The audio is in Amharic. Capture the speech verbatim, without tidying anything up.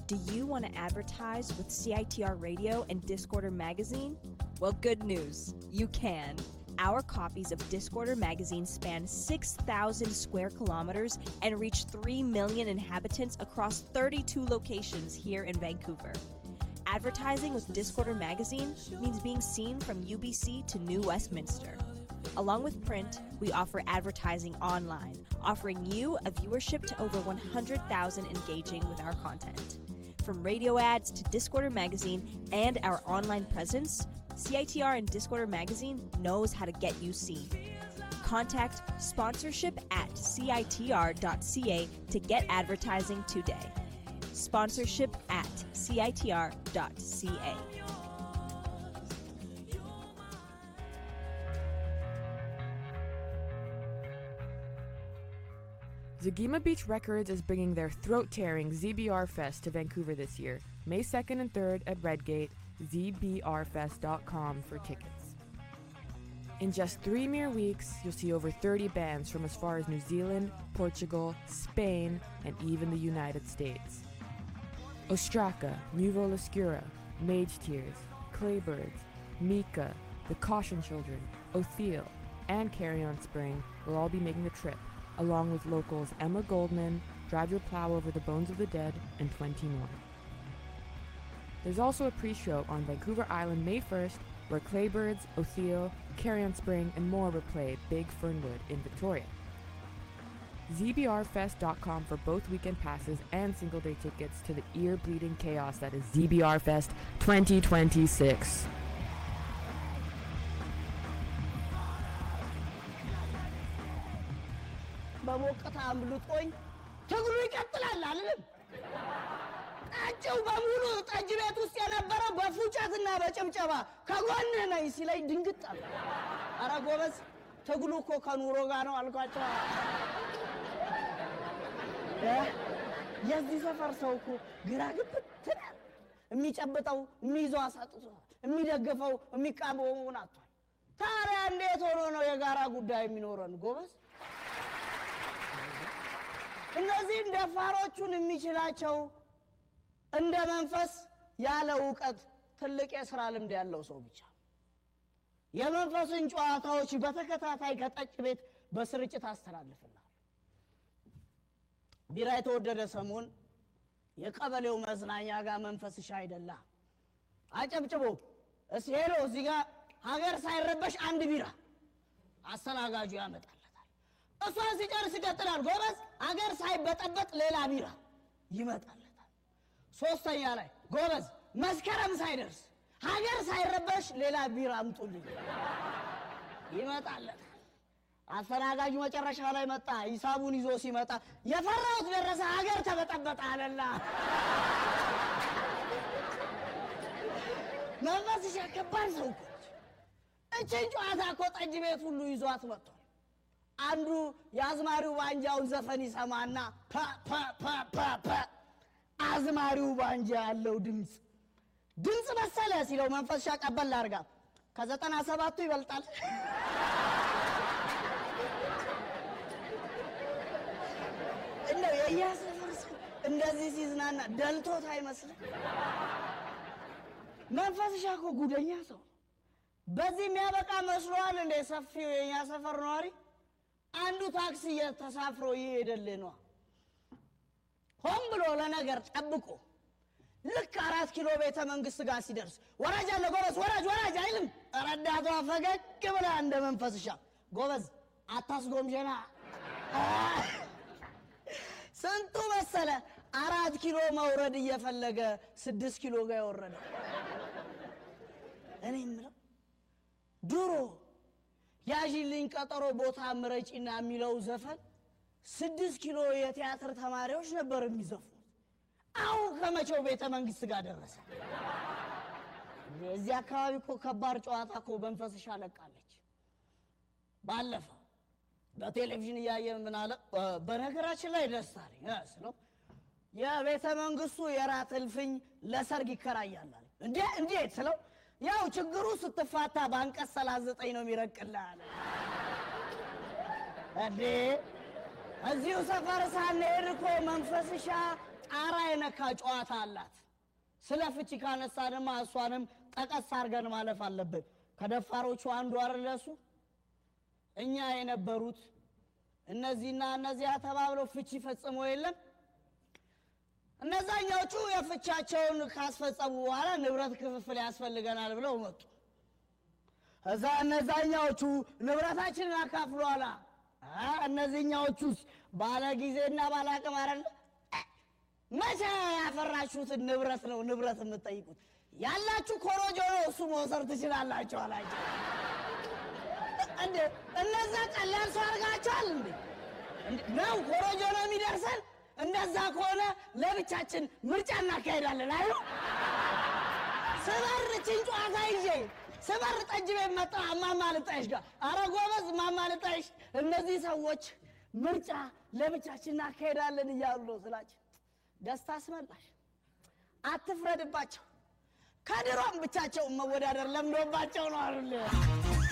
Do you want to advertise with C I T R Radio and Discorder Magazine? Well, good news. You can. Our copies of Discorder Magazine span six thousand square kilometers and reach three million inhabitants across thirty-two locations here in Vancouver. Advertising with Discorder Magazine means being seen from U B C to New Westminster. Along with print, we offer advertising online, offering you a viewership to over one hundred thousand engaging with our content. From radio ads to Discorder Magazine and our online presence, C I T R and Discorder Magazine knows how to get you seen. Contact sponsorship at C I T R dot C A to get advertising today. Sponsorship at C I T R dot C A. Zagima Beach Records is bringing their throat-tearing Z B R Fest to Vancouver this year, May second and third at Redgate, z b r fest dot com for tickets. In just three mere weeks, you'll see over thirty bands from as far as New Zealand, Portugal, Spain, and even the United States. Ostraka, Nuvo Lascura, Mage Tears, Claybirds, Mika, The Caution Children, Otheel, and Carry On Spring will all be making the trip, along with locals Emma Goldman, Drive Your Plow Over the Bones of the Dead, and twenty more. There's also a pre-show on Vancouver Island May first, where Claybirds, Otheel, Carry On Spring, and more will play Big Fernwood in Victoria. z b r fest dot com for both weekend passes and single-day tickets to the ear-bleeding chaos that is Z B R Fest twenty twenty-six. በሞቀታ አምልጦኝ ትግሉ ይቀጥላል አይደል? ጠጪው በሙሉ ጠጅ ቤት ውስጥ የነበረው በፉጨትና በጭብጨባ ከጎንህ ነኝ ሲለኝ ድንግጥ አለ። ኧረ ጎበዝ ትግሉ እኮ ከኑሮ ጋር ነው አልኳቸው። የዚህ ሰፈር ሰው እኮ ግራ ግብት ነው። የሚጨብጠው የሚይዘው አሳጥቶ የሚደግፈው የሚቃወመው አጥቷል። ታዲያ እንዴት ሆኖ ነው የጋራ ጉዳይ የሚኖረን ጎበዝ? እነዚህ ደፋሮቹን የሚችላቸው እንደ መንፈስ ያለ ዕውቀት ትልቅ የሥራ ልምድ ያለው ሰው ብቻ። የመንፈስን ጨዋታዎች በተከታታይ ከጠጭ ቤት በስርጭት አስተላልፈናል። ቢራ የተወደደ ሰሞን የቀበሌው መዝናኛ ጋር መንፈስሽ አይደላ አጨብጭቦ እስሄሎ እዚህ ጋር ሀገር ሳይረበሽ አንድ ቢራ አስተናጋጁ ያመጣለታል። እሷን ሲጨርስ ይቀጥላል። ጎበዝ ሀገር ሳይበጠበጥ ሌላ ቢራ ይመጣለታል። ሶስተኛ ላይ ጎበዝ መስከረም ሳይደርስ ሀገር ሳይረበሽ ሌላ ቢራ አምጡልኝ ይመጣለታል። አስተናጋጁ መጨረሻ ላይ መጣ። ሂሳቡን ይዞ ሲመጣ የፈራሁት ደረሰ ሀገር ተበጠበጠ አለላ። መንፈስሽ ከባድ ሰው እኮ እቺን ጨዋታ እኮ ጠጅ ቤት ሁሉ ይዟት መጥቷል። አንዱ የአዝማሪው ባንጃውን ዘፈን ይሰማና ፓ ፓ ፓ ፓ ፓ አዝማሪው ባንጃ ያለው ድምፅ ድምፅ መሰለ ሲለው መንፈስሽ ቀበል አድርጋ ከዘጠና ሰባቱ ይበልጣል። እንደው የያሰፈር እንደዚህ ሲዝናና ደልቶት አይመስልም? መንፈስሽ እኮ ጉደኛ ሰው በዚህ የሚያበቃ መስሏል እንደ ሰፊው የኛ ሰፈር ነዋሪ አንዱ ታክሲ ተሳፍሮ ይሄደልህ ነው ሆን ብሎ ለነገር ጠብቆ ልክ አራት ኪሎ ቤተ መንግስት ጋር ሲደርስ ወራጅ አለ ጎበዝ ወራጅ ወራጅ አይልም። ረዳቷ ፈገግ ብላ እንደ መንፈስሻ ጎበዝ አታስጎምጀና ስንቱ መሰለ አራት ኪሎ መውረድ እየፈለገ ስድስት ኪሎ ጋር ወረደ። እኔ ምለው ድሮ ያጂልኝ ቀጠሮ ቦታ ምረጪና የሚለው ዘፈን ስድስት ኪሎ የቲያትር ተማሪዎች ነበር የሚዘፉት። አሁን ከመቼው ቤተ መንግስት ጋር ደረሰ? እዚህ አካባቢ እኮ ከባድ ጨዋታ እኮ መንፈስሽ አለቃለች። ባለፈው በቴሌቪዥን እያየን ምን አለ በነገራችን ላይ ደስታ ነኝ ስለው የቤተ መንግስቱ የራት እልፍኝ ለሰርግ ይከራያል አለ። እንዴ እንዴት ስለው ያው ችግሩ ስትፋታ ባንቀስ ሰላሳ ዘጠኝ ነው የሚረቅልህ። እንዴ እዚሁ ሰፈር ሳንሄድ እኮ መንፈስሻ ጣራ የነካ ጨዋታ አላት። ስለ ፍቺ ካነሳንማ እሷንም ጠቀስ አድርገን ማለፍ አለብን። ከደፋሮቹ አንዱ አረለሱ እኛ የነበሩት እነዚህና እነዚያ ተባብለው ፍቺ ፈጽሞ የለም። እነዛኛዎቹ የፍቻቸውን ካስፈጸሙ በኋላ ንብረት ክፍፍል ያስፈልገናል ብለው መጡ። እዛ እነዛኛዎቹ ንብረታችንን አካፍሏላ። እነዚህኛዎቹስ ባለ ጊዜና ባለ አቅም አይደል? መቼ ያፈራችሁትን ንብረት ነው ንብረት የምትጠይቁት? ያላችሁ ኮሮጆ ነው እሱ መውሰድ ትችላላችሁ አላቸው። እንዴ እነዛ ቀላል ሰው አድርጋችኋል እንዴ? ነው ኮሮጆ ነው የሚደርሰን? እንደዛ ከሆነ ለብቻችን ምርጫ እናካሄዳለን አይሉ? ስበር ጭንጫታ ይዤ ስበር ጠጅ ቤት መጣ እማማ ልጣይሽ ጋር ኧረ ጎበዝ እማማ ልጣይሽ እነዚህ ሰዎች ምርጫ ለብቻችን እናካሄዳለን እያሉ ነው ስላቸው ደስታ አስመላሽ። አትፍረድባቸው፣ ከድሮም ብቻቸውን መወዳደር ለምዶባቸው ነው አሉልኝ።